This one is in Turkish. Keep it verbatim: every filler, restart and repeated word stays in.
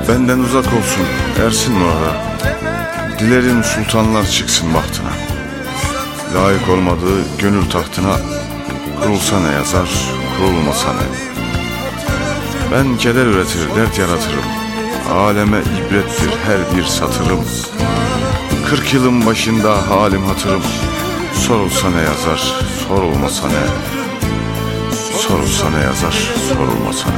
Benden uzak olsun ersin orada. Dilerim sultanlar çıksın bahtına. Layık olmadığı gönül tahtına, kurulsa ne yazar, kurulmasa ne. Ben keder üretir, dert yaratırım. Aleme ibrettir her bir satırım. Kırk yılın başında halim hatırım. Sorulsa ne yazar, sorulmasa ne. Sorulsa ne yazar, sorulmasa ne.